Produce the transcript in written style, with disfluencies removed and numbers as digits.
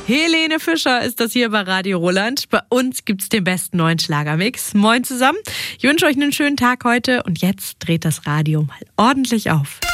Helene Fischer ist das hier bei Radio Roland. Bei uns gibt's den besten neuen Schlagermix. Moin zusammen. Ich wünsche euch einen schönen Tag heute und jetzt dreht das Radio mal ordentlich auf.